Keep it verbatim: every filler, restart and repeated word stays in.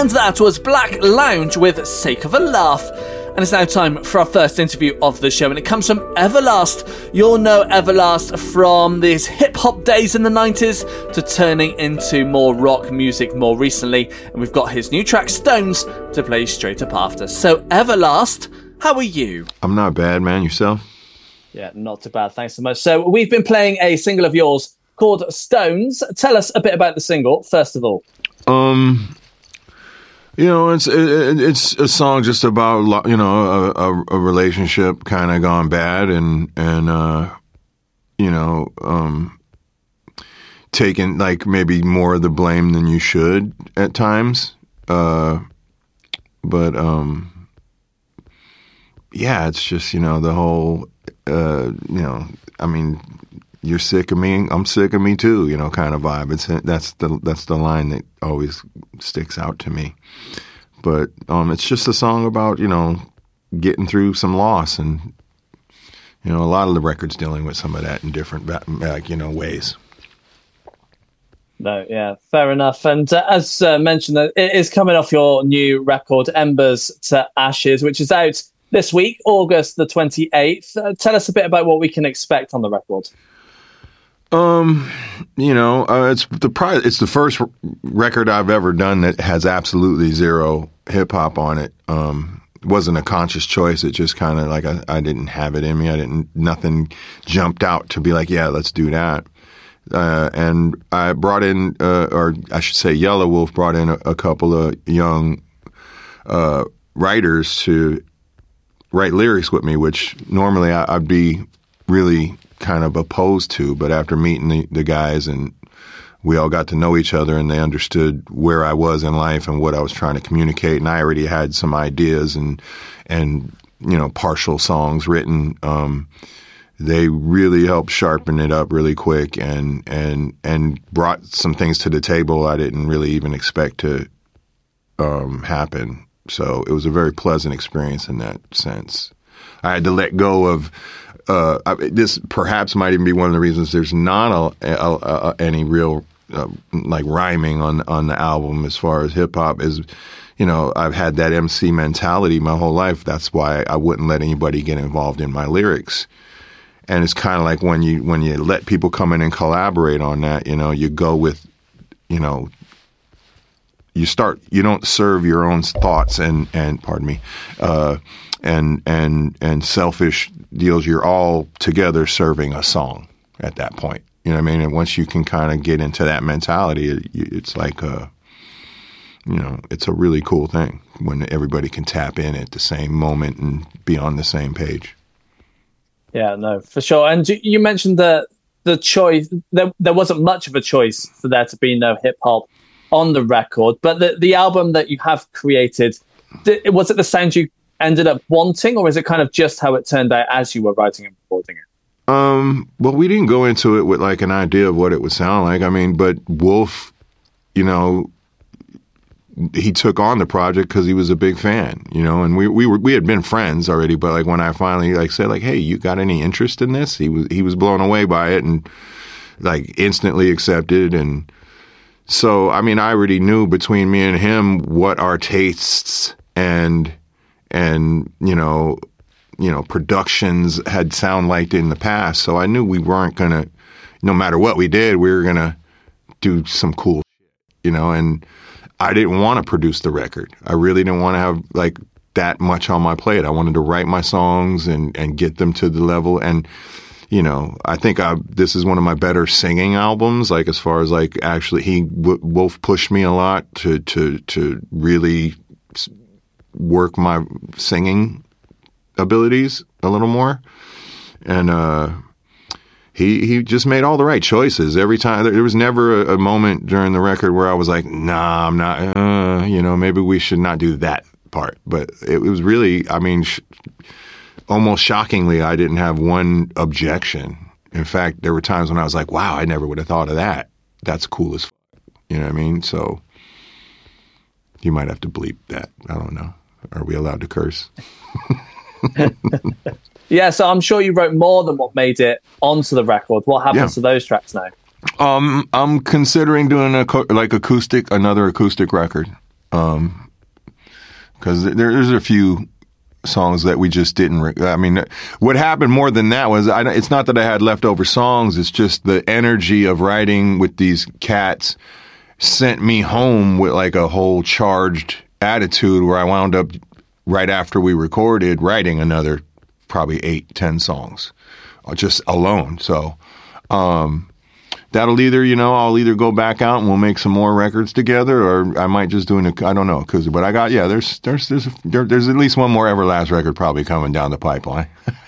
And that was Black Lounge with Sake of a Laugh. And it's now time for our first interview of the show, and it comes from Everlast. You'll know Everlast from these hip-hop days in the nineties to turning into more rock music more recently, and we've got his new track, Stones, to play straight up after. So, Everlast, how are you? I'm not bad, man. Yourself? Yeah, not too bad. Thanks so much. So, we've been playing a single of yours called Stones. Tell us a bit about the single, first of all. Um... You know, it's it, it's a song just about, you know, a, a, a relationship kind of gone bad and, and uh, you know, um, taking, like, maybe more of the blame than you should at times. Uh, but, um, yeah, it's just, you know, the whole, uh, you know, I mean, you're sick of me, I'm sick of me too, you know, kind of vibe. It's that's the that's the line that always sticks out to me. But um, it's just a song about, you know, getting through some loss, and you know, a lot of the record's dealing with some of that in different, like, you know, ways. No, yeah, fair enough. And uh, as uh, mentioned, uh, it is coming off your new record, Embers to Ashes, which is out this week, August the twenty-eighth. Uh, tell us a bit about what we can expect on the record. Um, you know, uh, it's the pri- it's the first r- record I've ever done that has absolutely zero hip hop on it. Um, it wasn't a conscious choice. It just kind of like I, I didn't have it in me. I didn't. Nothing jumped out to be like, yeah, let's do that. Uh, and I brought in, uh, or I should say, Yellow Wolf brought in a, a couple of young uh, writers to write lyrics with me, which normally I, I'd be really kind of opposed to, but after meeting the, the guys and we all got to know each other and they understood where I was in life and what I was trying to communicate, and I already had some ideas and and you know, partial songs written, um, they really helped sharpen it up really quick and and and brought some things to the table I didn't really even expect to um, happen. So it was a very pleasant experience in that sense. I had to let go of Uh, this perhaps might even be one of the reasons there's not a, a, a, any real uh, like rhyming on on the album as far as hip hop is. You know, I've had that M C mentality my whole life. That's why I wouldn't let anybody get involved in my lyrics. And it's kind of like when you when you let people come in and collaborate on that. You know, you go with, you know, you start. You don't serve your own thoughts and and pardon me, uh, and and and selfish deals. You're all together serving a song at that point. You know what I mean? And once you can kind of get into that mentality, it, it's like a, you know, it's a really cool thing when everybody can tap in at the same moment and be on the same page. Yeah, no, for sure. And you mentioned that the choice, there, there wasn't much of a choice for there to be no hip hop on the record, but the, the album that you have created, was it the sound you ended up wanting, or is it kind of just how it turned out as you were writing and recording it? Um, well, we didn't go into it with like an idea of what it would sound like. I mean, but Wolf, you know, he took on the project because he was a big fan, you know, and we we were we had been friends already. But like when I finally like said like, hey, you got any interest in this? He was he was blown away by it and like instantly accepted. And so, I mean, I already knew between me and him what our tastes and and you know, you know, productions had sound like in the past. So I knew we weren't gonna, no matter what we did, we were gonna do some cool shit, you know. And I didn't want to produce the record. I really didn't want to have like that much on my plate. I wanted to write my songs and and get them to the level. And you know, I think I this is one of my better singing albums. Like as far as like actually, he Wolf pushed me a lot to to to really work my singing abilities a little more, and uh, he he just made all the right choices every time. There was never a, a moment during the record where I was like, "Nah, I'm not." Uh, you know, maybe we should not do that part. But it was really, I mean, sh- almost shockingly, I didn't have one objection. In fact, there were times when I was like, "Wow, I never would have thought of that. That's cool as fuck." You know what I mean? So you might have to bleep that. I don't know. Are we allowed to curse? Yeah, so I'm sure you wrote more than what made it onto the record. What happens Yeah. to those tracks now? Um, I'm considering doing a co- like acoustic, another acoustic record. Um, because there, there's a few songs that we just didn't. Re- I mean, what happened more than that was, I, it's not that I had leftover songs. It's just the energy of writing with these cats sent me home with like a whole charged attitude where I wound up right after we recorded writing another probably eight, ten songs just alone. So, um, that'll either, you know, I'll either go back out and we'll make some more records together, or I might just do an, I don't know. Cause, but I got, yeah, there's, there's, there's, there, there's at least one more Everlast record probably coming down the pipeline.